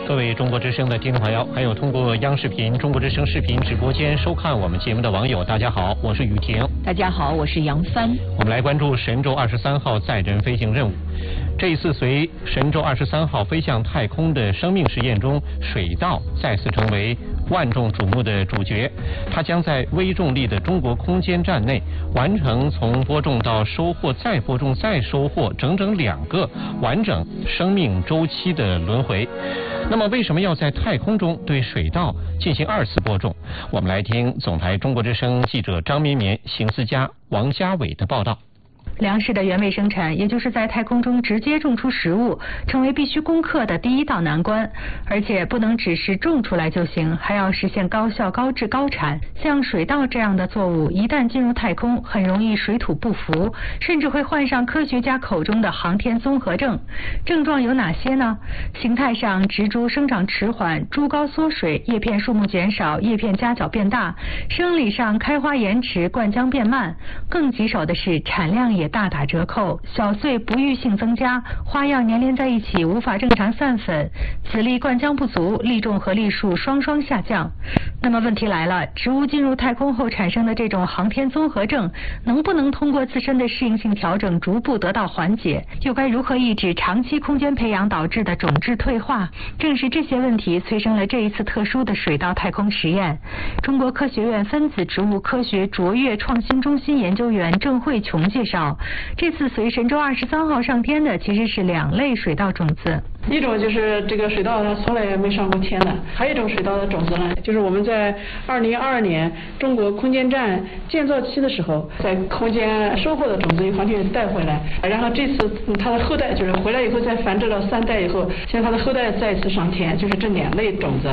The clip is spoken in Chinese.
各位中国之声的听众朋友，还有通过央视频、中国之声视频直播间收看我们节目的网友，大家好，我是雨婷。 大家好，我是杨帆。 我们来关注神舟23号载人飞行任务。这一次随神舟23号飞向太空的生命实验中，水稻再次成为万众瞩目的主角。它将在微重力的中国空间站内完成从播种到收获再播种再收获整整2个完整生命周期的轮回。那么为什么要在太空中对水稻进行2次播种？我们来听总台中国之声记者张绵绵、邢思佳、王家伟的报道。 粮食的原位生产，也就是在太空中直接种出食物，成为必须攻克的第一道难关。而且不能只是种出来就行，还要实现高效、高质、高产。像水稻这样的作物，一旦进入太空，很容易水土不服，甚至会患上科学家口中的航天综合症。症状有哪些呢？形态上，植株生长迟缓，株高缩水，叶片数目减少，叶片夹角变大；生理上，开花延迟，灌浆变慢。更棘手的是，产量也大打折扣，小穗不育性增加，花样粘连在一起，无法正常散粉，籽粒灌浆不足，粒重和粒数双双下降。那么问题来了，植物进入太空后产生的这种航天综合症，能不能通过自身的适应性调整逐步得到缓解？又该如何抑制长期空间培养导致的种质退化？正是这些问题催生了这一次特殊的水稻太空实验。中国科学院分子植物科学卓越创新中心研究员郑慧琼介绍，这次随神舟23号上天的其实是2类水稻种子。 一种就是这个水稻它从来也没上过天的，还有一种水稻的种子呢，就是我们在2022年中国空间站建造期的时候，在空间收获的种子由航天员带回来，然后这次它的后代就是回来以后再繁殖了3代以后，现在它的后代再次上天，就是这2类种子。